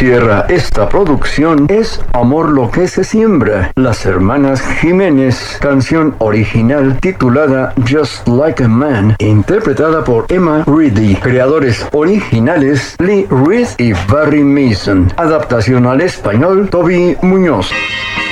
cierra esta producción es Amor lo que se siembra, Las Hermanas Jiménez, canción original titulada Just Like a Man, interpretada por Emma Reedy. Creadores originales Lee Reed y Barry Mason. Adaptación al español Toby Muñoz.